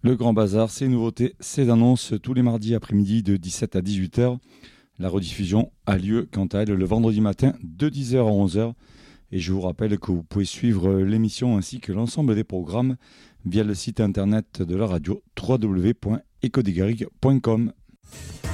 Le Grand Bazar, ses nouveautés, ses annonces tous les mardis après-midi de 17 à 18h. La rediffusion a lieu, quant à elle, le vendredi matin de 10h à 11h. Et je vous rappelle que vous pouvez suivre l'émission ainsi que l'ensemble des programmes via le site internet de la radio www.ecodegarrigue.com.